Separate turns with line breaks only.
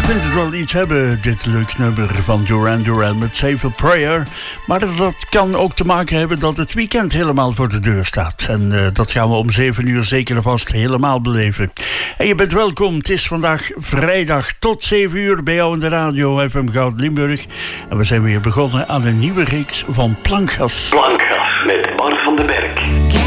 vind het wel iets hebben, dit leuk nummer van Duran Duran met Save a Prayer. Maar dat kan ook te maken hebben dat het weekend helemaal voor de deur staat. En dat gaan we om 7 uur zeker en vast helemaal beleven. En je bent welkom, het is vandaag vrijdag tot 7 uur bij jou in de radio FM Goud Limburg. En we zijn weer begonnen aan een nieuwe reeks van Plankgas.
Plankgas met Bart van den Berg.